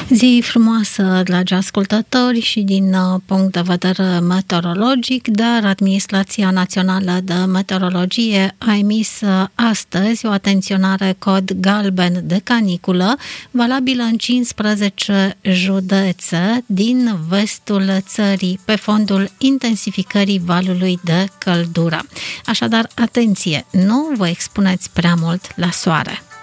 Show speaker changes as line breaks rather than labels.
Zi frumoasă, dragi ascultători, și din punct de vedere meteorologic, dar Administrația Națională de Meteorologie a emis astăzi o atenționare cod galben de caniculă, valabilă în 15 județe din vestul țării, pe fondul intensificării valului de căldură. Așadar, atenție, nu vă expuneți prea mult la soare.